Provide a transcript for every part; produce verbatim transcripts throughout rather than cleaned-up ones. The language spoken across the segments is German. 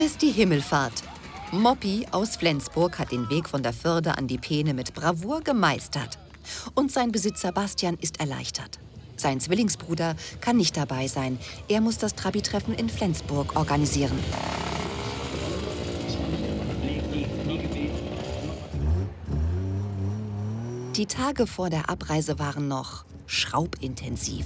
Ist die Himmelfahrt. Moppi aus Flensburg hat den Weg von der Förde an die Peene mit Bravour gemeistert. Und sein Besitzer Bastian ist erleichtert. Sein Zwillingsbruder kann nicht dabei sein. Er muss das Trabi-Treffen in Flensburg organisieren. Die Tage vor der Abreise waren noch schraubintensiv.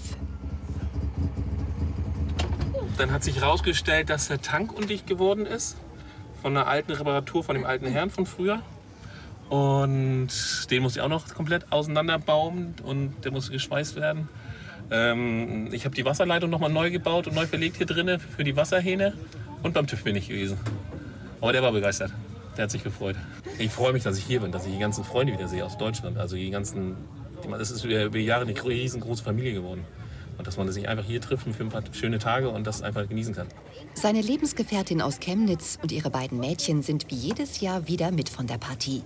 Dann hat sich herausgestellt, dass der Tank undicht geworden ist. Von einer alten Reparatur von dem alten Herrn von früher. Und den muss ich auch noch komplett auseinanderbauen und der muss geschweißt werden. Ähm, ich habe die Wasserleitung noch mal neu gebaut und neu verlegt hier drinnen für die Wasserhähne. Und beim TÜV bin ich gewesen. Aber der war begeistert. Der hat sich gefreut. Ich freue mich, dass ich hier bin, dass ich die ganzen Freunde wieder sehe aus Deutschland. Also die ganzen, das ist über die Jahre eine riesengroße Familie geworden. Und dass man sich einfach hier trifft für ein paar schöne Tage und das einfach genießen kann. Seine Lebensgefährtin aus Chemnitz und ihre beiden Mädchen sind wie jedes Jahr wieder mit von der Partie.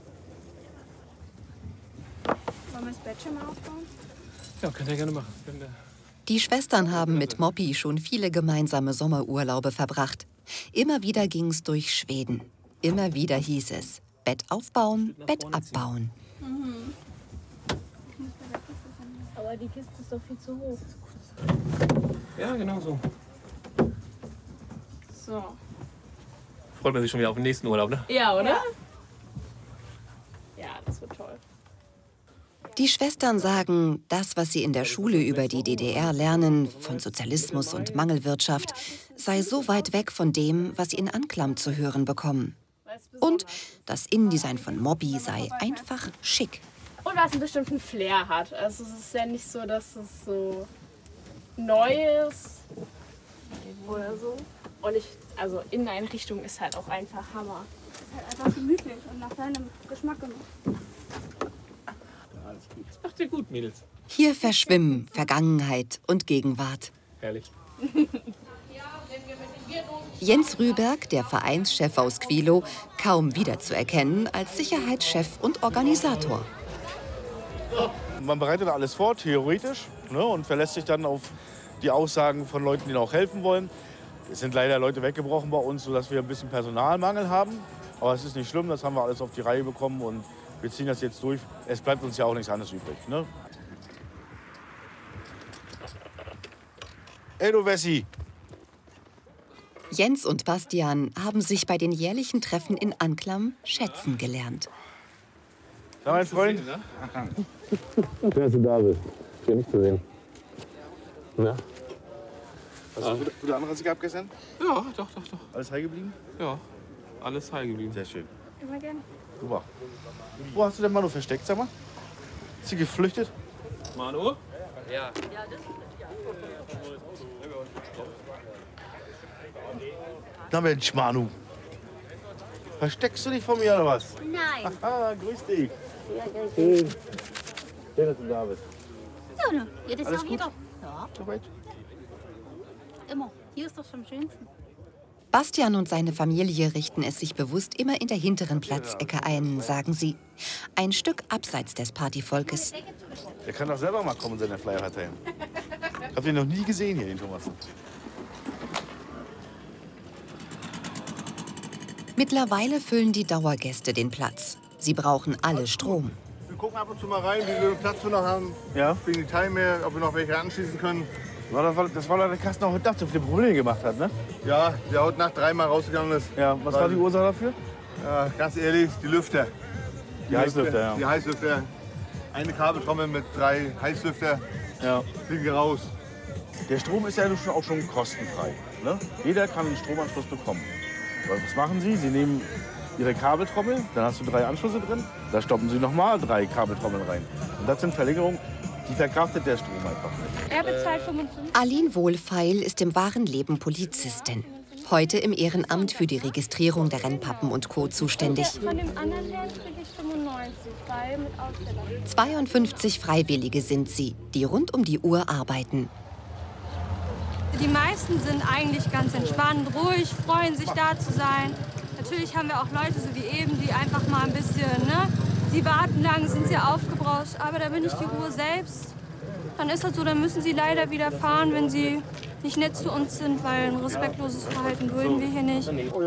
Wollen wir das Bett schon mal aufbauen? Ja, könnt ihr gerne machen. Die Schwestern haben mit Moppi schon viele gemeinsame Sommerurlaube verbracht. Immer wieder ging es durch Schweden. Immer wieder hieß es, Bett aufbauen, Bett abbauen. Mhm. Aber die Kiste ist doch viel zu hoch. Ja, genau so. So. Freut man sich schon wieder auf den nächsten Urlaub, ne? Ja, oder? Ja, ja, das wird toll. Die Schwestern sagen, das, was sie in der Schule über die D D R lernen, von Sozialismus und Mangelwirtschaft, sei so weit weg von dem, was sie in Anklam zu hören bekommen. Und das Innendesign von Moppi sei einfach schick. Und was einen bestimmten Flair hat. Also es ist ja nicht so, dass es so neu ist oder so. Und ich, also Inneneinrichtung ist halt auch einfach Hammer. Ist halt einfach gemütlich und nach deinem Geschmack gemacht. Das macht ihr gut, Mädels. Hier verschwimmen Vergangenheit und Gegenwart. Herrlich. Jens Rüberg, der Vereinschef aus Quilo, kaum wiederzuerkennen als Sicherheitschef und Organisator. Man bereitet alles vor, theoretisch, ne, und verlässt sich dann auf die Aussagen von Leuten, die auch helfen wollen. Es sind leider Leute weggebrochen bei uns, sodass wir ein bisschen Personalmangel haben. Aber es ist nicht schlimm, das haben wir alles auf die Reihe bekommen und wir ziehen das jetzt durch. Es bleibt uns ja auch nichts anderes übrig. Ne? Hey, du Wessi! Jens und Bastian haben sich bei den jährlichen Treffen in Anklam schätzen gelernt. Ja, mein Freund. Schön, dass du da bist. Schön, dich zu sehen. Ja? Hast du eine gute, gute Anreise gehabt gestern? Ja, doch, doch, doch. Alles heil geblieben? Ja, alles heil geblieben. Sehr schön. Immer gerne. Super. Wo hast du denn Manu versteckt, sag mal? Ist sie geflüchtet? Manu? Ja. Na Mensch, Manu. Versteckst du dich von mir oder was? Nein. Haha, grüß dich. Schön. Schön, dass du da bist. Ja, ne? Ja, das ist Alles auch hier gut? doch. Ja, Soweit? immer. Hier ist doch am schönsten. Bastian und seine Familie richten es sich bewusst immer in der hinteren Platzecke ein, sagen sie. Ein Stück abseits des Partyvolkes. Der kann doch selber mal kommen und seine Flyer verteilen. Habt ihr noch nie gesehen hier, den Thomas? Mittlerweile füllen die Dauergäste den Platz. Sie brauchen alle Strom. Wir gucken ab und zu mal rein, wie viel Platz wir noch haben. Ja. Wegen den Timer, ob wir noch welche anschließen können. Das war, das war der Kasten auch heute Nacht so viele Probleme gemacht hat, ne? Ja, der heute Nacht dreimal rausgegangen ist. Ja, was war die Ursache dafür? Ja, ganz ehrlich, die Lüfter. Die Heißlüfter, ja. Die Heißlüfter. Eine Kabeltrommel mit drei Heißlüfter Ja. fliegen raus. Der Strom ist ja schon auch schon kostenfrei. Ne? Jeder kann einen Stromanschluss bekommen. Aber was machen Sie? Sie nehmen Ihre Kabeltrommel, dann hast du drei Anschlüsse drin, da stoppen Sie nochmal drei Kabeltrommeln rein. Und das sind Verlängerungen, die verkraftet der Strom einfach nicht. Er bezahlt fünfundfünfzig. Aline Wohlfeil ist im wahren Leben Polizistin. Heute im Ehrenamt für die Registrierung der Rennpappen und Co. zuständig. Von dem anderen her kriege ich fünfundneunzig, weil mit Ausstellung. zweiundfünfzig Freiwillige sind sie, die rund um die Uhr arbeiten. Die meisten sind eigentlich ganz entspannt, ruhig, freuen sich da zu sein. Natürlich haben wir auch Leute, so wie eben, die einfach mal ein bisschen, ne? Sie warten lang, sind sehr aufgebrauscht, aber da bin ich die Ruhe selbst. dann ist das so, dann müssen sie leider wieder fahren, wenn sie nicht nett zu uns sind, weil ein respektloses Verhalten dulden wir hier nicht.